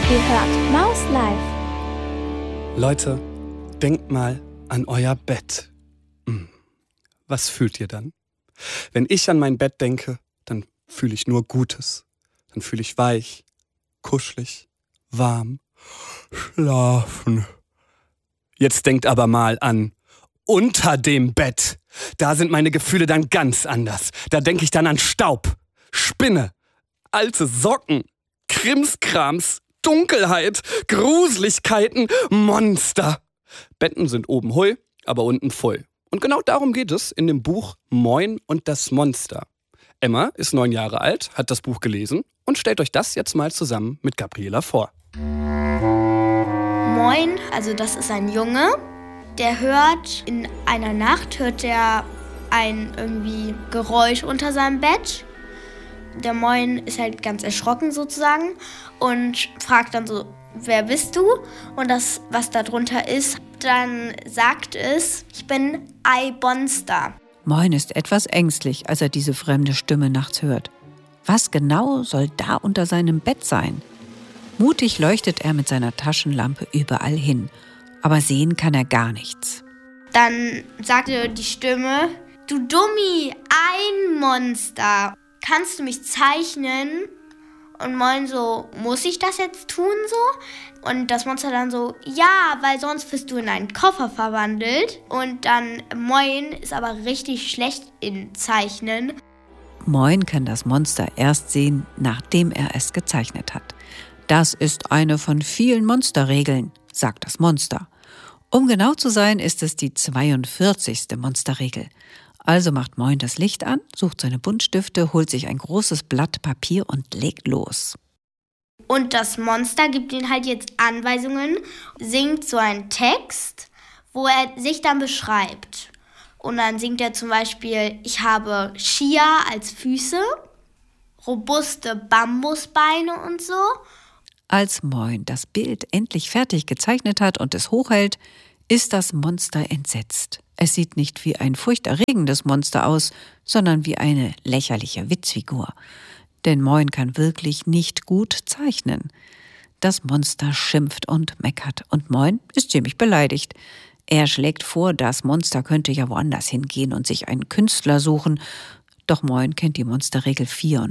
Ihr hört Maus Live. Leute, denkt mal an euer Bett. Was fühlt ihr dann? Wenn ich an mein Bett denke, dann fühle ich nur Gutes. Dann fühle ich weich, kuschelig, warm, schlafen. Jetzt denkt aber mal an unter dem Bett. Da sind meine Gefühle dann ganz anders. Da denke ich dann an Staub, Spinne, alte Socken, Krimskrams, Dunkelheit, Gruseligkeiten, Monster. Betten sind oben hui, aber unten voll. Und genau darum geht es in dem Buch Moin und das Monster. Emma ist 9 Jahre alt, hat das Buch gelesen und stellt euch das jetzt mal zusammen mit Gabriela vor. Moin, also das ist ein Junge, der hört in einer Nacht, ein irgendwie Geräusch unter seinem Bett. Der Moin ist halt ganz erschrocken sozusagen und fragt dann so, wer bist du? Und das, was da drunter ist, dann sagt es, ich bin Ei Bonster. Moin ist etwas ängstlich, als er diese fremde Stimme nachts hört. Was genau soll da unter seinem Bett sein? Mutig leuchtet er mit seiner Taschenlampe überall hin, aber sehen kann er gar nichts. Dann sagte die Stimme, du Dummi, ein Monster. Kannst du mich zeichnen? Und Moin so, muss ich das jetzt tun so? Und das Monster dann so, ja, weil sonst wirst du in einen Koffer verwandelt. Und dann Moin ist aber richtig schlecht in Zeichnen. Moin kann das Monster erst sehen, nachdem er es gezeichnet hat. Das ist eine von vielen Monsterregeln, sagt das Monster. Um genau zu sein, ist es die 42. Monsterregel. Also macht Moin das Licht an, sucht seine Buntstifte, holt sich ein großes Blatt Papier und legt los. Und das Monster gibt ihm halt jetzt Anweisungen, singt so einen Text, wo er sich dann beschreibt. Und dann singt er zum Beispiel, ich habe Skier als Füße, robuste Bambusbeine und so. Als Moin das Bild endlich fertig gezeichnet hat und es hochhält, ist das Monster entsetzt. Es sieht nicht wie ein furchterregendes Monster aus, sondern wie eine lächerliche Witzfigur. Denn Moin kann wirklich nicht gut zeichnen. Das Monster schimpft und meckert und Moin ist ziemlich beleidigt. Er schlägt vor, das Monster könnte ja woanders hingehen und sich einen Künstler suchen. Doch Moin kennt die Monsterregel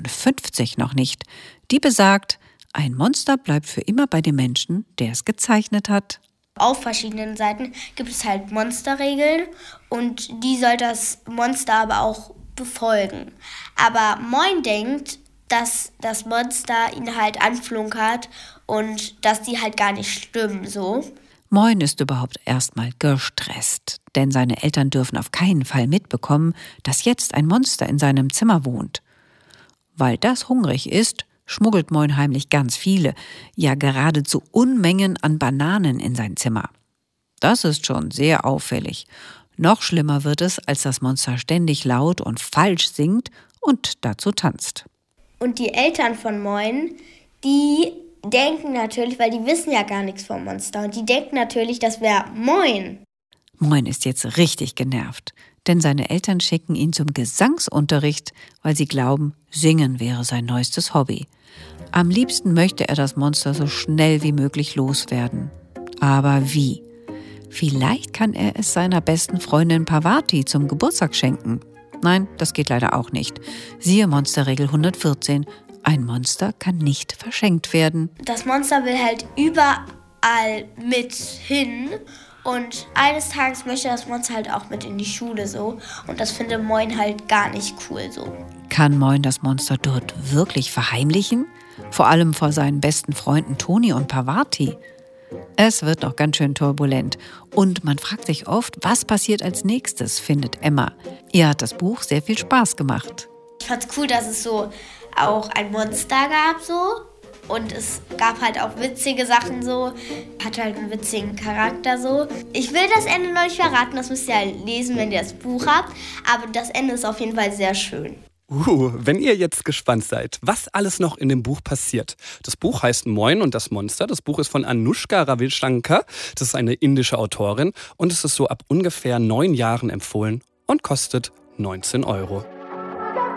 54 noch nicht. Die besagt, ein Monster bleibt für immer bei dem Menschen, der es gezeichnet hat. Auf verschiedenen Seiten gibt es halt Monsterregeln und die soll das Monster aber auch befolgen. Aber Moin denkt, dass das Monster ihn halt anflunkert und dass die halt gar nicht stimmen so. Moin ist überhaupt erstmal gestresst, denn seine Eltern dürfen auf keinen Fall mitbekommen, dass jetzt ein Monster in seinem Zimmer wohnt. Weil das hungrig ist, schmuggelt Moin heimlich ganz viele, ja geradezu Unmengen an Bananen in sein Zimmer. Das ist schon sehr auffällig. Noch schlimmer wird es, als das Monster ständig laut und falsch singt und dazu tanzt. Und die Eltern von Moin, die denken natürlich, weil die wissen ja gar nichts vom Monster, und die denken natürlich, das wäre Moin. Moin ist jetzt richtig genervt, denn seine Eltern schicken ihn zum Gesangsunterricht, weil sie glauben, Singen wäre sein neuestes Hobby. Am liebsten möchte er das Monster so schnell wie möglich loswerden. Aber wie? Vielleicht kann er es seiner besten Freundin Parvati zum Geburtstag schenken. Nein, das geht leider auch nicht. Siehe Monsterregel 114. Ein Monster kann nicht verschenkt werden. Das Monster will halt überall mit hin. Und eines Tages möchte das Monster halt auch mit in die Schule so. Und das findet Moin halt gar nicht cool so. Kann Moin das Monster dort wirklich verheimlichen? Vor allem vor seinen besten Freunden Toni und Parvati. Es wird noch ganz schön turbulent. Und man fragt sich oft, was passiert als nächstes, findet Emma. Ihr hat das Buch sehr viel Spaß gemacht. Ich fand's cool, dass es so auch ein Monster gab so. Und es gab halt auch witzige Sachen so. Hat halt einen witzigen Charakter so. Ich will das Ende noch nicht verraten, das müsst ihr halt lesen, wenn ihr das Buch habt. Aber das Ende ist auf jeden Fall sehr schön. Wenn ihr jetzt gespannt seid, was alles noch in dem Buch passiert. Das Buch heißt Moin und das Monster. Das Buch ist von Anushka Ravishankar. Das ist eine indische Autorin und es ist so ab ungefähr 9 Jahren empfohlen und kostet 19 €.